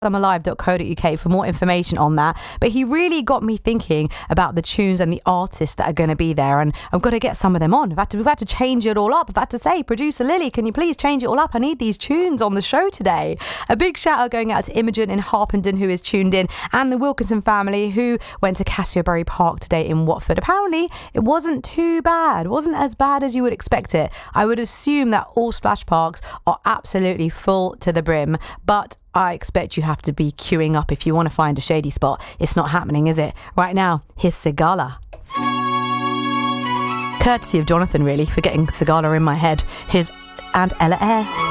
alive.co.uk for more information on that. But he really got me thinking about the tunes and the artists that are going to be there, and I've got to get some of them on. We've had to change it all up. I've had to say, producer Lily, can you please change it all up? I need these tunes on the show today. A big shout out going out to Imogen in Harpenden, who is tuned in, and the Wilkinson family, who went to Cassiopbury Park today in Watford. Apparently it wasn't too bad. It wasn't as bad as you would expect it. I would assume that all splash parks are absolutely full to the brim, but I expect you have to be queuing up if you want to find a shady spot. It's not happening, is it? Right now, here's Sigala. Courtesy of Jonathan, really, for getting Sigala in my head. Here's And Ella Air.